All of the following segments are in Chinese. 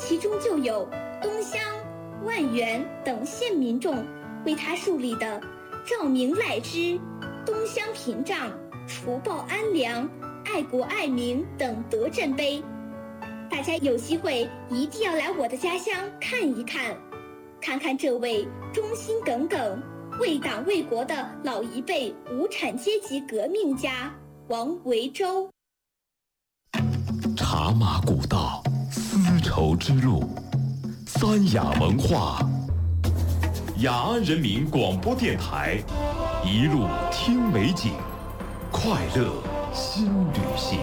其中就有东乡、万源等县民众为他树立的照明赖之、东乡屏障、除暴安良、爱国爱民等德政碑。大家有机会一定要来我的家乡看一看，看看这位忠心耿耿、为党为国的老一辈无产阶级革命家王维洲。 茶马古道，丝绸之路，三雅文化，雅安人民广播电台，一路听美景，快乐新旅行。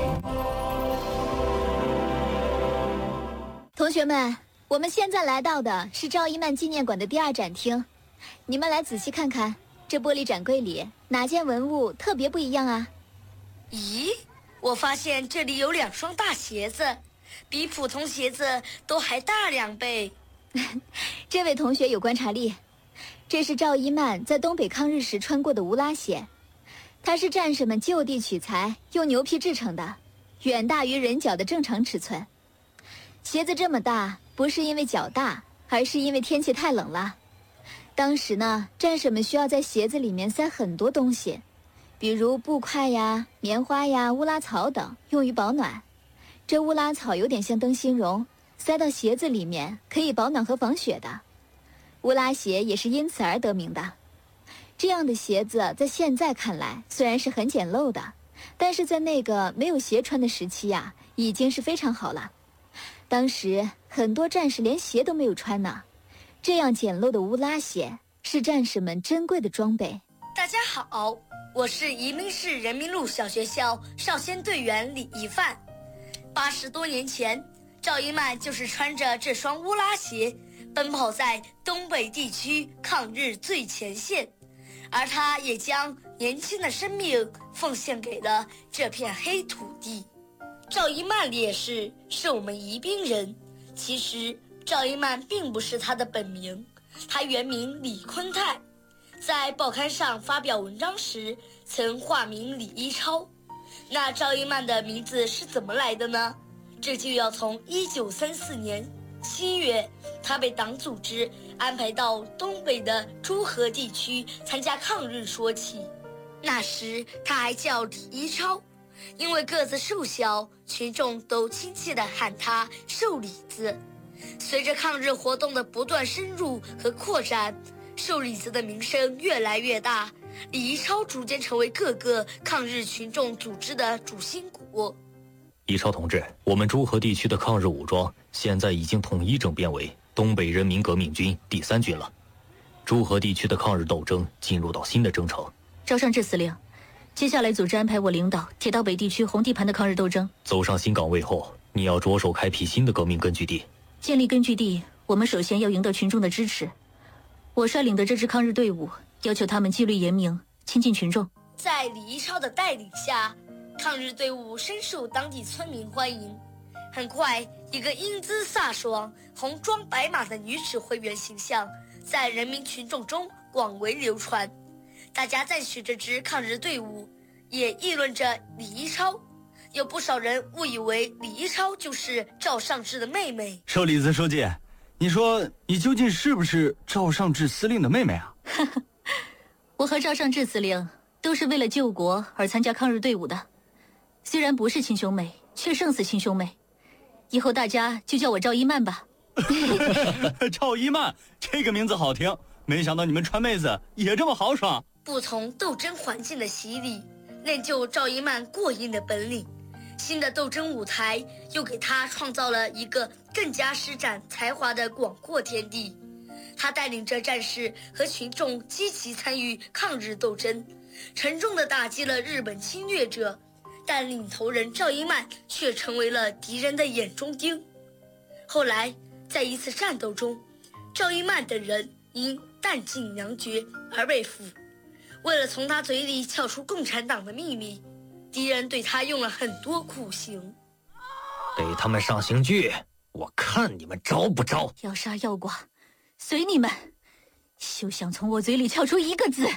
同学们，我们现在来到的是赵一曼纪念馆的第2展厅，你们来仔细看看，这玻璃展柜里哪件文物特别不一样啊？ 咦，我发现这里有2双大鞋子，比普通鞋子都还大2倍。 这位同学有观察力，这是赵一曼在东北抗日时穿过的乌拉鞋，它是战士们就地取材，用牛皮制成的，远大于人脚的正常尺寸。鞋子这么大，不是因为脚大，而是因为天气太冷了。当时呢，战士们需要在鞋子里面塞很多东西，比如布块呀、棉花呀、乌拉草等，用于保暖。这乌拉草有点像灯芯绒，塞到鞋子里面可以保暖和防雪的。乌拉鞋也是因此而得名的。这样的鞋子在现在看来虽然是很简陋的，但是在那个没有鞋穿的时期呀，已经是非常好了。当时很多战士连鞋都没有穿呢，这样简陋的乌拉鞋是战士们珍贵的装备。 大家好，我是宜宾市人民路小学校少先队员李一范。80多年前，赵一曼就是穿着这双乌拉鞋奔跑在东北地区抗日最前线，而他也将年轻的生命奉献给了这片黑土地。赵一曼烈士是我们宜宾人，其实赵一曼并不是他的本名，他原名李坤泰，在报刊上发表文章时曾化名李一超。那赵一曼的名字是怎么来的呢？这就要从1934年7月，他被党组织安排到东北的诸河地区参加抗日说起。那时他还叫李一超，因为个子瘦小，群众都亲切地喊他瘦李子。随着抗日活动的不断深入和扩展，瘦李子的名声越来越大，李一超逐渐成为各个抗日群众组织的主心骨。 一超同志，我们诸河地区的抗日武装现在已经统一整编为东北人民革命军第3军了。诸河地区的抗日斗争进入到新的征程。 赵尚志司令，接下来组织安排我领导铁道北地区红地盘的抗日斗争。 走上新岗位后，你要着手开辟新的革命根据地。 建立根据地，我们首先要赢得群众的支持。我率领的这支抗日队伍，要求他们纪律严明，亲近群众。 在李一超的带领下，抗日队伍深受当地村民欢迎。很快，一个英姿飒爽、红装白马的女指挥员形象在人民群众中广为流传。大家赞许这支抗日队伍，也议论着李一超。有不少人误以为李一超就是赵尚志的妹妹。 瘦李子书记，你说你究竟是不是赵尚志司令的妹妹啊？ 我和赵尚志司令都是为了救国而参加抗日队伍的，虽然不是亲兄妹，却胜似亲兄妹。以后大家就叫我赵一曼吧。 赵一曼，这个名字好听，没想到你们川妹子也这么豪爽。 不从斗争环境的洗礼，练就赵一曼过硬的本领。新的斗争舞台又给他创造了一个更加施展才华的广阔天地。他带领着战士和群众积极参与抗日斗争，沉重地打击了日本侵略者，但领头人赵一曼却成为了敌人的眼中钉。后来在一次战斗中，赵一曼等人因弹尽粮绝而被俘。为了从他嘴里撬出共产党的秘密，敌人对他用了很多酷刑。 给他们上刑具，我看你们招不招。 要杀要剐，随你们，休想从我嘴里撬出一个字。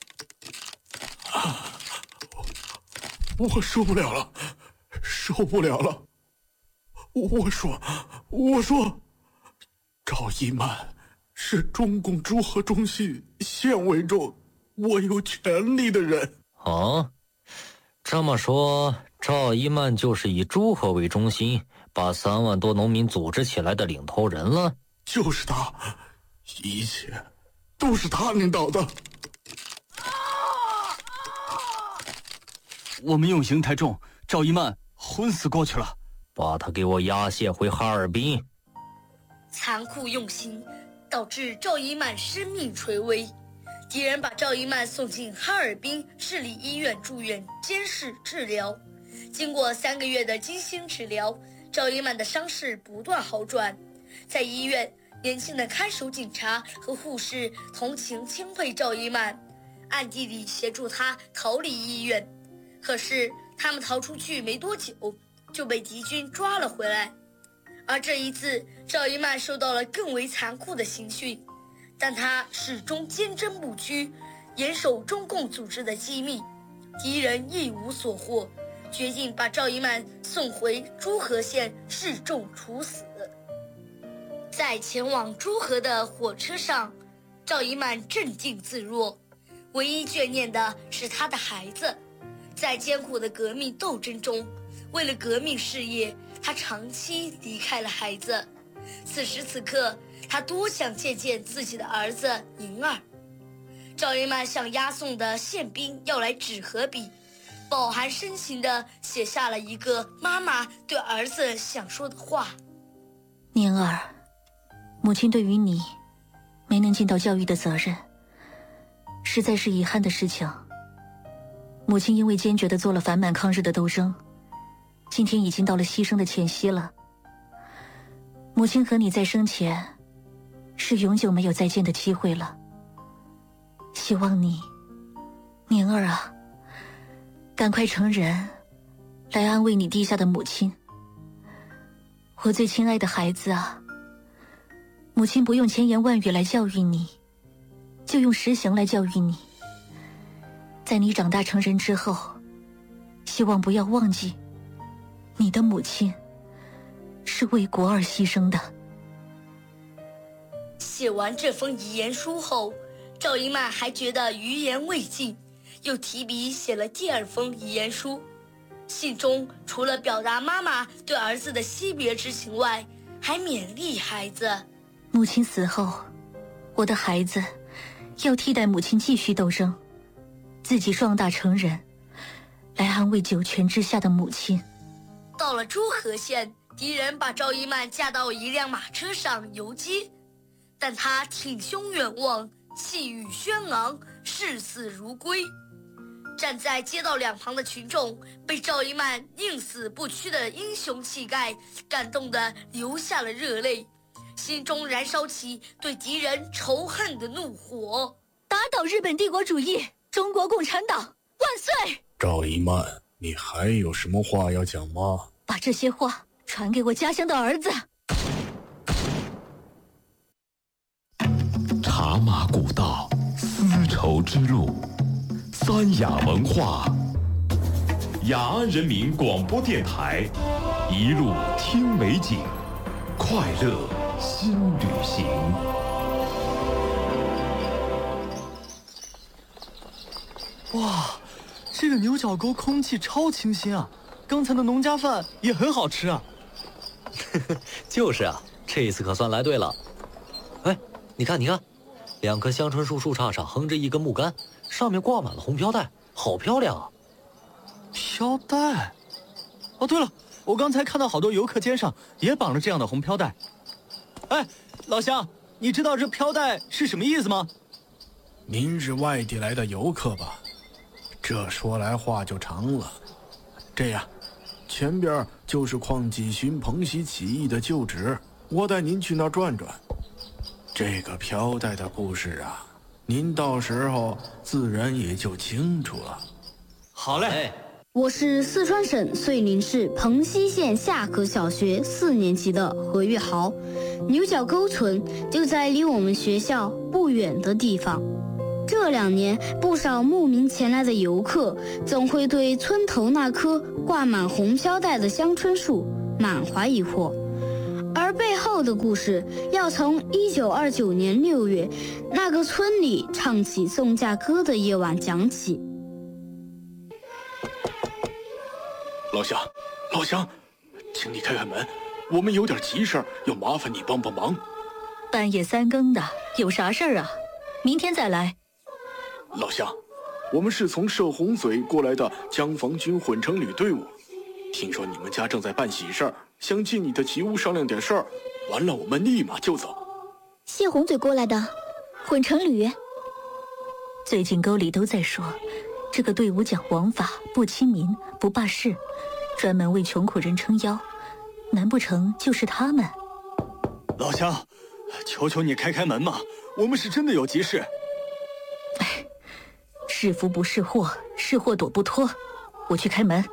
我受不了了，受不了了。我说， 赵一曼是中共诸河中心县委中握有权力的人。 哦，这么说，赵一曼就是以诸河为中心，把3万多农民组织起来的领头人了。 就是他，一切都是他领导的。 我们用刑太重，赵一曼昏死过去了。 把他给我押解回哈尔滨。 残酷用刑导致赵一曼生命垂危，敌人把赵一曼送进哈尔滨市立医院住院监视治疗。经过3个月的精心治疗，赵一曼的伤势不断好转。在医院，年轻的看守警察和护士同情钦佩赵一曼，暗地里协助他逃离医院。可是他们逃出去没多久，就被敌军抓了回来。而这一次，赵一曼受到了更为残酷的刑讯，但他始终坚贞不屈，严守中共组织的机密，敌人一无所获，决定把赵一曼送回诸河县示众处死。在前往诸河的火车上，赵一曼镇定自若，唯一眷念的是他的孩子。在艰苦的革命斗争中，为了革命事业，他长期离开了孩子。此时此刻，他多想见见自己的儿子宁儿。赵一曼向押送的宪兵要来纸和笔，饱含深情地写下了一个妈妈对儿子想说的话： 宁儿，母亲对于你没能尽到教育的责任，实在是遗憾的事情。母亲因为坚决地做了反满抗日的斗争，今天已经到了牺牲的前夕了。母亲和你在生前是永久没有再见的机会了。希望你，宁儿啊，赶快成人，来安慰你地下的母亲。我最亲爱的孩子啊，母亲不用千言万语来教育你，就用实行来教育你。在你长大成人之后，希望不要忘记，你的母亲是为国而牺牲的。 写完这封遗言书后，赵一曼还觉得余言未尽，又提笔写了第2封遗言书。信中除了表达妈妈对儿子的惜别之情外，还勉励孩子： 母亲死后，我的孩子要替代母亲继续斗争，自己壮大成人，来安慰九泉之下的母亲。 到了诸河县，敌人把赵一曼架到一辆马车上游街，但他挺胸远望，气宇轩昂，视死如归。站在街道两旁的群众被赵一曼宁死不屈的英雄气概感动得流下了热泪，心中燃烧起对敌人仇恨的怒火。 打倒日本帝国主义，中国共产党万岁！ 赵一曼，你还有什么话要讲吗？ 把这些话传给我家乡的儿子。 茶马古道，丝绸之路，三雅文化，雅安人民广播电台，一路听美景，快乐新旅行。 哇，这个牛角沟空气超清新啊！刚才的农家饭也很好吃啊。 就是啊，这次可算来对了。哎，你看，2棵香椿树树杈上横着一根木杆，上面挂满了红飘带，好漂亮啊！ 飘带？哦，对了，我刚才看到好多游客肩上也绑了这样的红飘带。哎，老乡，你知道这飘带是什么意思吗？ 您是外地来的游客吧？这说来话就长了。这样，前边就是邝继勋彭西起义的旧址，我带您去那儿转转。这个飘带的故事啊，您到时候自然也就清楚了。 好嘞。 我是四川省遂宁市彭溪县下河小学4年级的何玉豪，牛角沟村就在离我们学校不远的地方。这2年，不少慕名前来的游客总会对村头那棵挂满红飘带的香椿树满怀疑惑，而背背后的故事要从1929年6月那个村里唱起送嫁歌的夜晚讲起。 老乡，请你开开门，我们有点急事儿，要麻烦你帮帮忙。 半夜3更的，有啥事儿啊？明天再来。 老乡，我们是从射洪嘴过来的江防军混成旅队伍，听说你们家正在办喜事儿，想进你的吉屋商量点事儿，完了我们立马就走。 谢洪嘴过来的混成旅。 最近沟里都在说，这个队伍讲王法，不亲民，不霸市，专门为穷苦人撑腰，难不成就是他们？ 老乡，求求你开开门嘛，我们是真的有急事。 是福不是祸，是祸躲不脱，我去开门。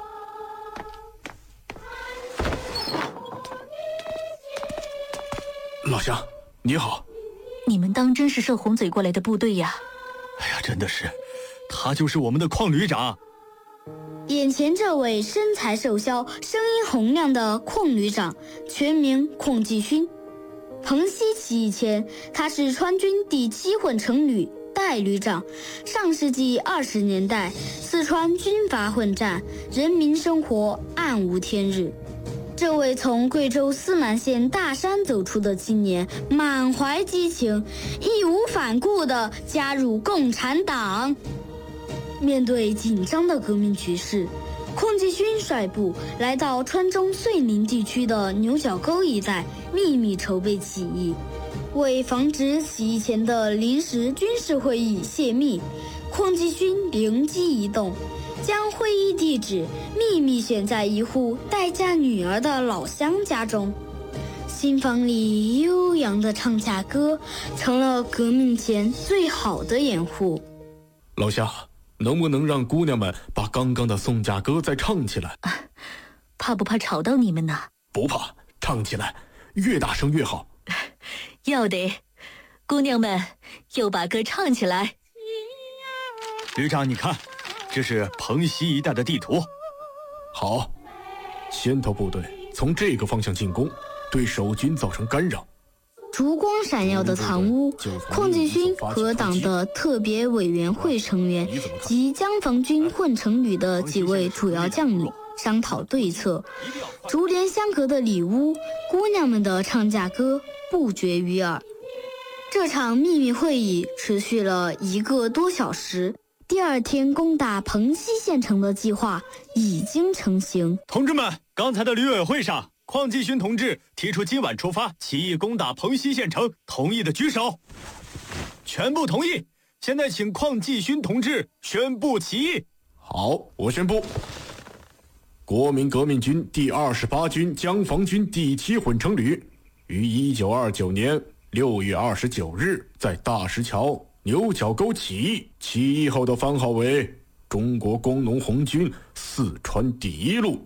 老乡，你好。 你们当真是射洪嘴过来的部队呀？ 哎呀，真的是，他就是我们的邝旅长。 眼前这位身材瘦削、声音洪亮的邝旅长，全名邝继勋。彭西起义前，他是川军第7混成旅代旅长。上世纪20年代，四川军阀混战，人民生活暗无天日。这位从贵州思南县大山走出的青年，满怀激情，义无反顾地加入共产党。面对紧张的革命局势，邝继勋率部来到川中遂宁地区的牛角沟一带，秘密筹备起义。为防止起义前的临时军事会议泄密，邝继勋灵机一动，将会议地址秘密选在一户待嫁女儿的老乡家中。新房里悠扬的唱嫁歌，成了革命前最好的掩护。 老乡，能不能让姑娘们把刚刚的送嫁歌再唱起来？ 怕不怕吵到你们呢？ 不怕，唱起来，越大声越好。 要得，姑娘们又把歌唱起来。 旅长，你看，这是彭西一带的地图。 好，先头部队从这个方向进攻，对守军造成干扰。 烛光闪耀的藏屋，邝继勋和党的特别委员会成员及江防军混成旅的几位主要将领商讨对策。竹帘相隔的里屋，姑娘们的唱嫁歌不绝于耳。这场秘密会议持续了1个多小时。第2天攻打彭西县城的计划已经成型。 同志们，刚才的旅委会上，邝继勋同志提出今晚出发起义攻打彭西县城，同意的举手。全部同意。现在请邝继勋同志宣布起义。 好，我宣布，国民革命军第28军江防军第7混成旅于1929年6月29日在大石桥牛角沟起义，起义后的番号为中国工农红军四川第1路。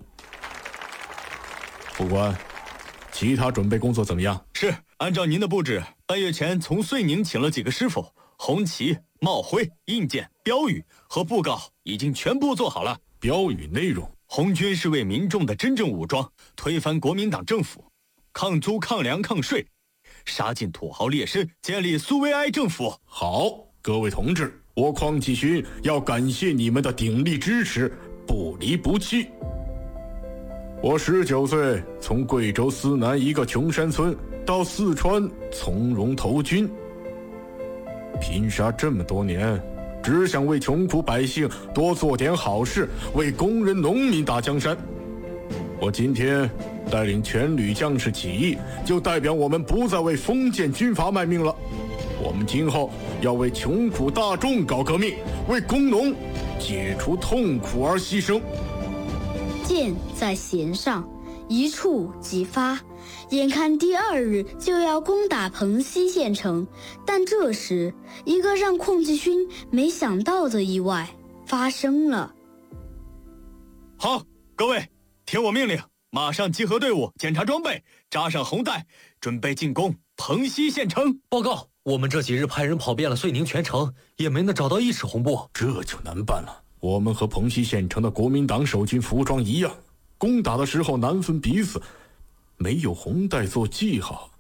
副官，其他准备工作怎么样？ 是，按照您的布置，半月前从遂宁请了几个师傅，红旗、帽徽、印鉴、标语和布告已经全部做好了。 标语内容： 红军是为民众的真正武装，推翻国民党政府，抗租、抗粮、抗税，杀尽土豪劣绅，建立苏维埃政府。 好，各位同志，我邝继勋要感谢你们的鼎力支持，不离不弃。我19岁从贵州思南一个穷山村到四川从容投军，拼杀这么多年，只想为穷苦百姓多做点好事，为工人农民打江山。我今天带领全旅将士起义，就代表我们不再为封建军阀卖命了。我们今后要为穷苦大众搞革命，为工农解除痛苦而牺牲。 箭在弦上，一触即发。眼看第2日就要攻打彭西县城，但这时一个让邝继勋没想到的意外发生了。 好，各位，听我命令，马上集合队伍，检查装备，扎上红带，准备进攻彭西县城。 报告，我们这几日派人跑遍了遂宁全城，也没能找到1尺红布。 这就难办了。我们和彭西县城的国民党守军服装一样，攻打的时候难分彼此， 没有红带做记号，